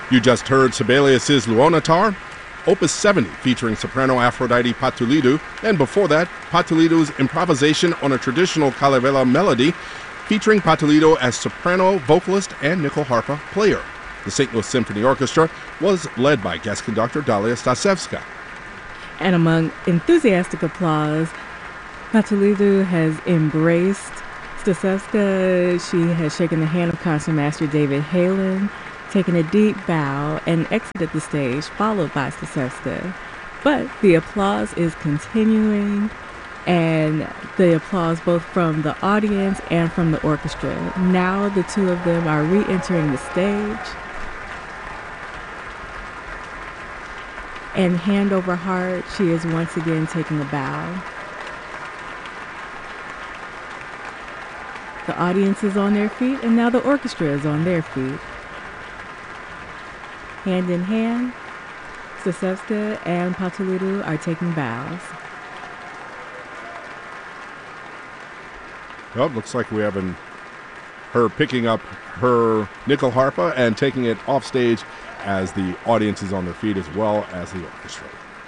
You just heard Sibelius's Luonatar, Opus 70 featuring soprano Aphrodite Patulidou, and before that, Patulidou's improvisation on a traditional Kalevala melody featuring Patulidou as soprano, vocalist, and nickel harpa player. The St. Louis Symphony Orchestra was led by guest conductor Dalia Stasevska. And among enthusiastic applause, Patulidou has embraced Stasevska. She has shaken the hand of concertmaster David Halen, taken a deep bow, and exited the stage, followed by Stasevska. But the applause is continuing, and the applause both from the audience and from the orchestra. Now the two of them are re-entering the stage. And hand over heart, she is once again taking a bow. The audience is on their feet, and now the orchestra is on their feet. Hand in hand, Stasevska and Patulidou are taking bows. Well, it looks like we have her picking up her nickel harpa and taking it off stage as the audience is on their feet as well as the orchestra.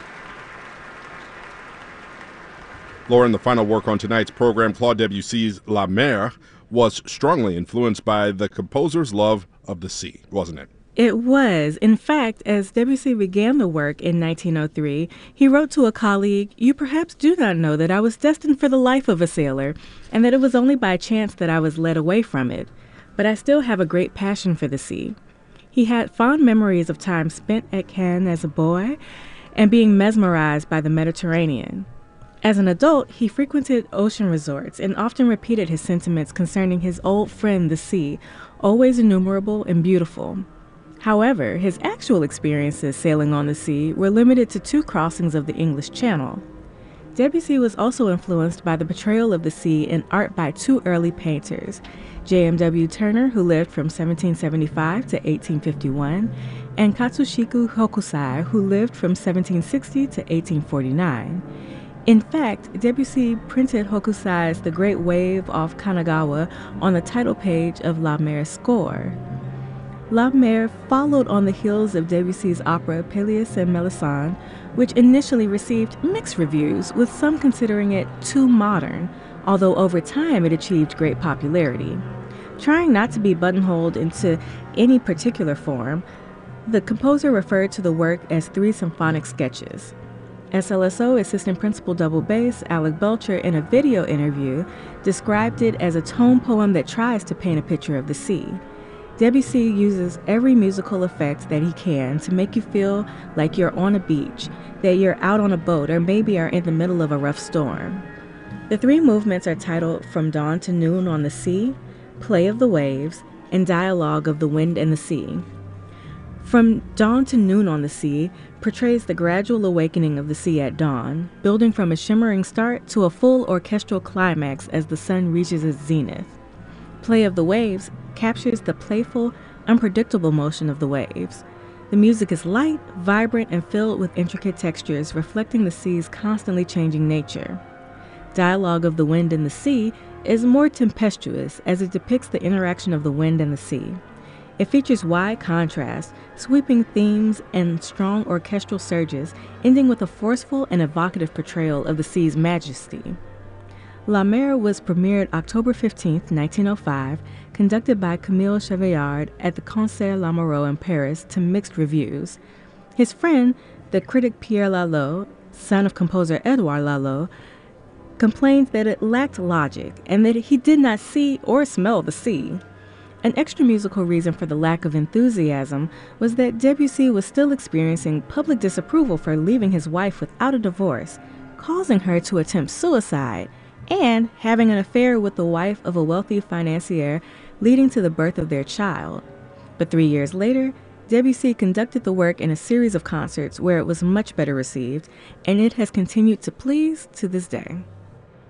Lauren, the final work on tonight's program, Claude Debussy's La Mer, was strongly influenced by the composer's love of the sea, wasn't it? It was. In fact, as Debussy began the work in 1903, he wrote to a colleague, "You perhaps do not know that I was destined for the life of a sailor, and that it was only by chance that I was led away from it. But I still have a great passion for the sea." He had fond memories of time spent at Cannes as a boy and being mesmerized by the Mediterranean. As an adult, he frequented ocean resorts and often repeated his sentiments concerning his old friend, the sea, always innumerable and beautiful. However, his actual experiences sailing on the sea were limited to 2 crossings of the English Channel. Debussy was also influenced by the portrayal of the sea in art by 2 early painters, J.M.W. Turner, who lived from 1775 to 1851, and Katsushika Hokusai, who lived from 1760 to 1849. In fact, Debussy printed Hokusai's The Great Wave off Kanagawa on the title page of La Mer's score. La Mer followed on the heels of Debussy's opera Pelléas and Melisande, which initially received mixed reviews, with some considering it too modern, although over time it achieved great popularity. Trying not to be buttonholed into any particular form, the composer referred to the work as 3 symphonic sketches. SLSO assistant principal double bass Alec Belcher, in a video interview, described it as a tone poem that tries to paint a picture of the sea. Debussy uses every musical effect that he can to make you feel like you're on a beach, that you're out on a boat, or maybe are in the middle of a rough storm. The 3 movements are titled From Dawn to Noon on the Sea, Play of the Waves, and Dialogue of the Wind and the Sea. From Dawn to Noon on the Sea portrays the gradual awakening of the sea at dawn, building from a shimmering start to a full orchestral climax as the sun reaches its zenith. Play of the Waves captures the playful, unpredictable motion of the waves. The music is light, vibrant, and filled with intricate textures reflecting the sea's constantly changing nature. Dialogue of the Wind and the Sea is more tempestuous as it depicts the interaction of the wind and the sea. It features wide contrast, sweeping themes, and strong orchestral surges, ending with a forceful and evocative portrayal of the sea's majesty. La Mer was premiered October 15, 1905, conducted by Camille Chevillard at the Concert Lamoureux in Paris to mixed reviews. His friend, the critic Pierre Lalo, son of composer Edouard Lalo, complained that it lacked logic and that he did not see or smell the sea. An extra musical reason for the lack of enthusiasm was that Debussy was still experiencing public disapproval for leaving his wife without a divorce, causing her to attempt suicide, and having an affair with the wife of a wealthy financier, leading to the birth of their child. But 3 years later, Debussy conducted the work in a series of concerts where it was much better received, and it has continued to please to this day.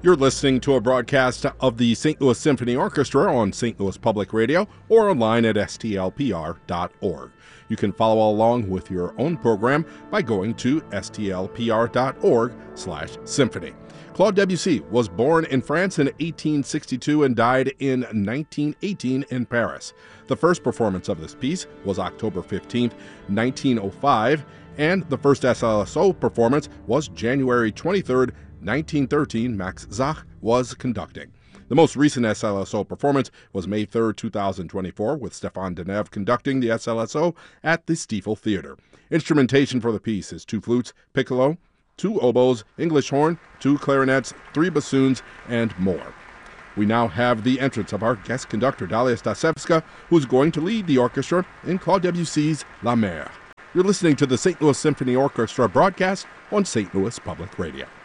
You're listening to a broadcast of the St. Louis Symphony Orchestra on St. Louis Public Radio or online at stlpr.org. You can follow along with your own program by going to stlpr.org/symphony. Claude Debussy was born in France in 1862 and died in 1918 in Paris. The first performance of this piece was October 15, 1905, and the first SLSO performance was January 23, 1913. Max Zach was conducting. The most recent SLSO performance was May 3, 2024, with Stéphane Deneuve conducting the SLSO at the Stiefel Theater. Instrumentation for the piece is 2 flutes, piccolo, 2 oboes, English horn, 2 clarinets, 3 bassoons, and more. We now have the entrance of our guest conductor, Dalia Stasevska, who's going to lead the orchestra in Claude Debussy's La Mer. You're listening to the St. Louis Symphony Orchestra broadcast on St. Louis Public Radio.